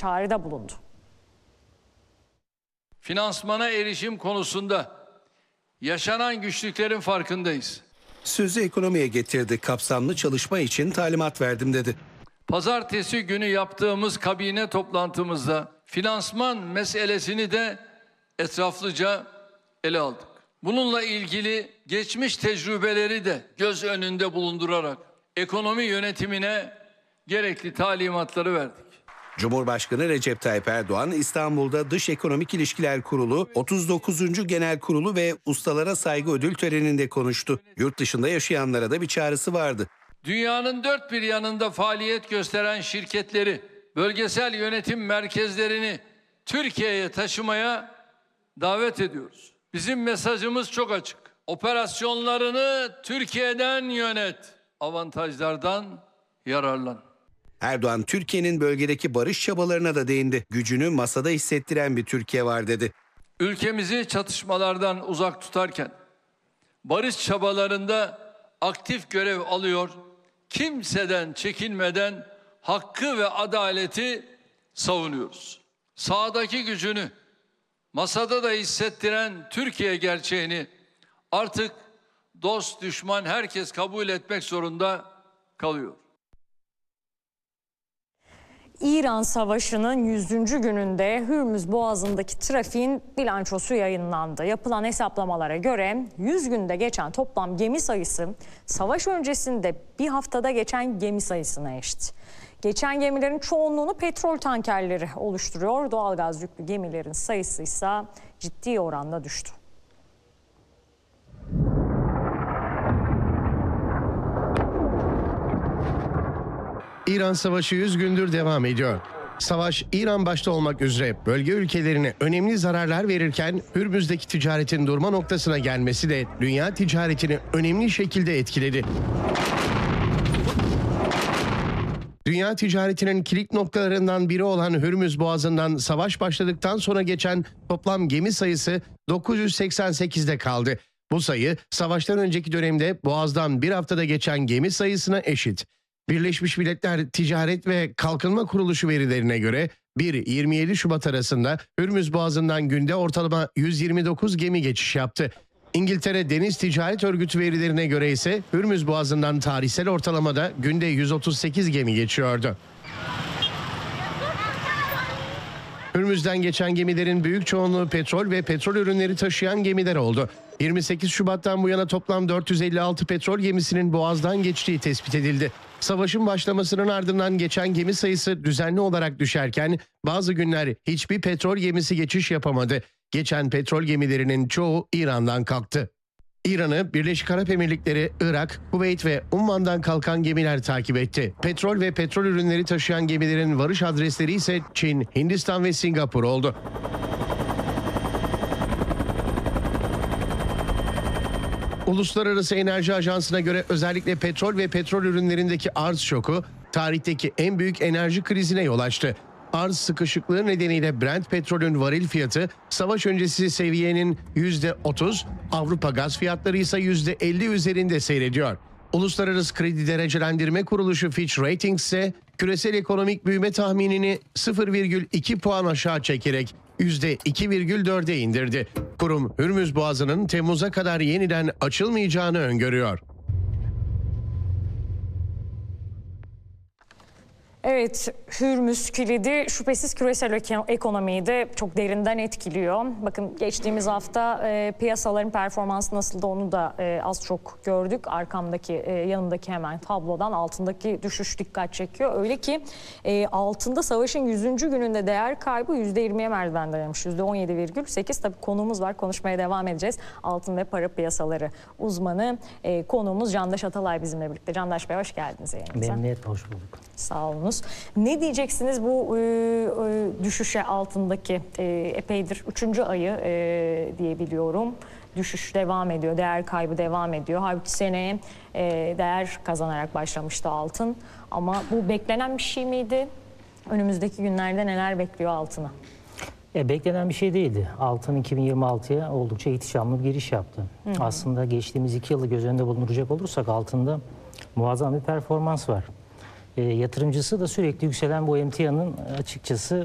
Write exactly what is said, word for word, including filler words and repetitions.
çağrıda bulundu. Finansmana erişim konusunda yaşanan güçlüklerin farkındayız. Sözü ekonomiye getirdi. Kapsamlı çalışma için talimat verdim dedi. Pazartesi günü yaptığımız kabine toplantımızda finansman meselesini de etraflıca ele aldık. Bununla ilgili geçmiş tecrübeleri de göz önünde bulundurarak ekonomi yönetimine gerekli talimatları verdik. Cumhurbaşkanı Recep Tayyip Erdoğan İstanbul'da Dış Ekonomik İlişkiler Kurulu otuz dokuzuncu Genel Kurulu ve Ustalara Saygı Ödül töreninde konuştu. Yurt dışında yaşayanlara da bir çağrısı vardı. Dünyanın dört bir yanında faaliyet gösteren şirketleri, bölgesel yönetim merkezlerini Türkiye'ye taşımaya davet ediyoruz. Bizim mesajımız çok açık. Operasyonlarını Türkiye'den yönet, avantajlardan yararlan. Erdoğan, Türkiye'nin bölgedeki barış çabalarına da değindi. Gücünü masada hissettiren bir Türkiye var dedi. Ülkemizi çatışmalardan uzak tutarken barış çabalarında aktif görev alıyor, kimseden çekinmeden hakkı ve adaleti savunuyoruz. Sahadaki gücünü masada da hissettiren Türkiye gerçeğini artık dost düşman herkes kabul etmek zorunda kalıyor. İran Savaşı'nın yüzüncü gününde Hürmüz Boğazı'ndaki trafiğin bilançosu yayınlandı. Yapılan hesaplamalara göre yüz günde geçen toplam gemi sayısı savaş öncesinde bir haftada geçen gemi sayısına eşit. Geçen gemilerin çoğunluğunu petrol tankerleri oluşturuyor. Doğalgaz yüklü gemilerin sayısı ise ciddi oranda düştü. İran Savaşı yüz gündür devam ediyor. Savaş, İran başta olmak üzere bölge ülkelerine önemli zararlar verirken Hürmüz'deki ticaretin durma noktasına gelmesi de dünya ticaretini önemli şekilde etkiledi. Dünya ticaretinin kilit noktalarından biri olan Hürmüz Boğazı'ndan savaş başladıktan sonra geçen toplam gemi sayısı dokuz yüz seksen sekizde kaldı. Bu sayı savaştan önceki dönemde Boğaz'dan bir haftada geçen gemi sayısına eşit. Birleşmiş Milletler Ticaret ve Kalkınma Kuruluşu verilerine göre bir yirmi yedi Şubat arasında Hürmüz Boğazı'ndan günde ortalama yüz yirmi dokuz gemi geçiş yaptı. İngiltere Deniz Ticaret Örgütü verilerine göre ise Hürmüz Boğazı'ndan tarihsel ortalamada günde yüz otuz sekiz gemi geçiyordu. Hürmüz'den geçen gemilerin büyük çoğunluğu petrol ve petrol ürünleri taşıyan gemiler oldu. yirmi sekiz Şubat'tan bu yana toplam dört yüz elli altı petrol gemisinin Boğaz'dan geçtiği tespit edildi. Savaşın başlamasının ardından geçen gemi sayısı düzenli olarak düşerken bazı günler hiçbir petrol gemisi geçiş yapamadı. Geçen petrol gemilerinin çoğu İran'dan kalktı. İran'ı Birleşik Arap Emirlikleri, Irak, Kuveyt ve Umman'dan kalkan gemiler takip etti. Petrol ve petrol ürünleri taşıyan gemilerin varış adresleri ise Çin, Hindistan ve Singapur oldu. Uluslararası Enerji Ajansı'na göre özellikle petrol ve petrol ürünlerindeki arz şoku tarihteki en büyük enerji krizine yol açtı. Arz sıkışıklığı nedeniyle Brent petrolün varil fiyatı savaş öncesi seviyenin yüzde otuz, Avrupa gaz fiyatları ise yüzde elli üzerinde seyrediyor. Uluslararası Kredi Derecelendirme Kuruluşu Fitch Ratings ise küresel ekonomik büyüme tahminini sıfır virgül iki puan aşağı çekerek yüzde iki virgül dörde indirdi. Kurum Hürmüz Boğazı'nın Temmuz'a kadar yeniden açılmayacağını öngörüyor. Evet, Hürmüz kilidi şüphesiz küresel ekonomiyi de çok derinden etkiliyor. Bakın geçtiğimiz hafta e, piyasaların performansı nasıldı onu da e, az çok gördük. Arkamdaki, e, yanımdaki hemen tablodan altındaki düşüş dikkat çekiyor. Öyle ki e, altında savaşın yüzüncü gününde değer kaybı yüzde yirmiye merdiven dayanmış. yüzde on yedi virgül sekiz. Tabii konuğumuz var, konuşmaya devam edeceğiz. Altın ve para piyasaları uzmanı e, konuğumuz Candaş Atalay bizimle birlikte. Candaş Bey hoş geldiniz yayınımıza. Memnuniyetle hoş bulduk. Sağ olunuz. Ne diyeceksiniz bu e, e, düşüşe altındaki e, epeydir üçüncü ayı e, diyebiliyorum. Düşüş devam ediyor, değer kaybı devam ediyor. Halbuki seneye e, değer kazanarak başlamıştı altın. Ama bu beklenen bir şey miydi? Önümüzdeki günlerde neler bekliyor altına? E, beklenen bir şey değildi. Altın iki bin yirmi altıya oldukça ihtişamlı bir giriş yaptı. Hı hı. Aslında geçtiğimiz iki yılı göz önünde bulunduracak olursak altında muazzam bir performans var. E, yatırımcısı da sürekli yükselen bu emtianın açıkçası